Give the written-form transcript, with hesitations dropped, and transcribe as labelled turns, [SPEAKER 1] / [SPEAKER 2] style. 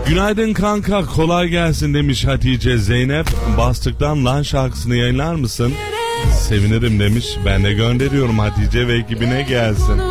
[SPEAKER 1] Günaydın kanka, kolay gelsin demiş Hatice Zeynep. Bastık'tan Lan şarkısını yayınlar mısın? Sevinirim demiş. Ben de gönderiyorum, Hatice ve ekibine gelsin.